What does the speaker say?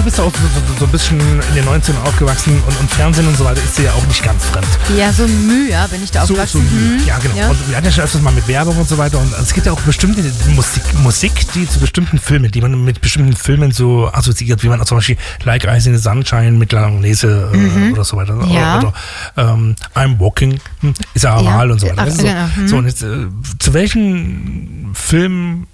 du bist auch so ein bisschen in den 90ern aufgewachsen und Fernsehen und so weiter ist dir ja auch nicht ganz fremd. Ja, so Mühe, bin ich da aufgewachsen. Ja, genau. Ja. Und wir hatten ja schon öfters mal mit Werbung und so weiter. Und es gibt ja auch bestimmte Musik, die zu bestimmten Filmen, die man mit bestimmten Filmen so assoziiert, wie man zum Beispiel Like Eyes in the Sunshine mit Langnese oder so weiter. Ja. Oder I'm Walking ist ja Aral und so weiter. Genau. So, und jetzt, zu welchen Filmen